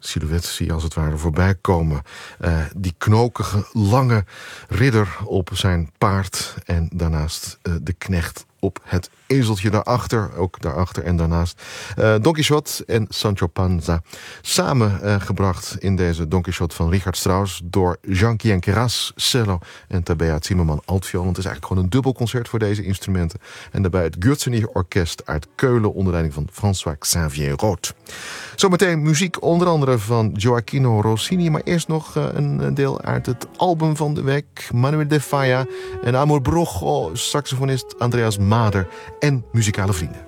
silhouet zie je als het ware voorbij komen. Die knokige, lange ridder op zijn paard en daarnaast de knecht op het ezeltje daarachter, ook daarachter en daarnaast. Don Quixote en Sancho Panza samen gebracht in deze Don Quixote van Richard Strauss door Jean Quenqueras, cello en Tabea Zimmerman altviool. Het is eigenlijk gewoon een dubbelconcert voor deze instrumenten. En daarbij het Gürzenich Orkest uit Keulen onder leiding van François Xavier Roth. Zometeen muziek onder andere van Gioacchino Rossini, maar eerst nog een deel uit het album van de week. Manuel de Falla en Amor Brujo, saxofonist Andreas Mader en muzikale vrienden.